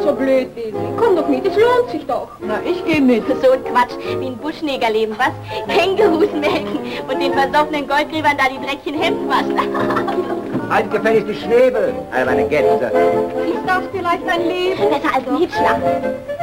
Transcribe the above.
so blöd, Baby. Komm doch mit, es lohnt sich doch. Na, ich gehe mit. So ein Quatsch, wie ein Buschnegerleben, was? Kängurus melken und den versoffenen Goldgräbern da die dreckigen Hemden waschen. Halt gefälligst die Schnäbel, alberne Gänse. Ist das vielleicht ein Leben? Besser als ein Hiebschlag.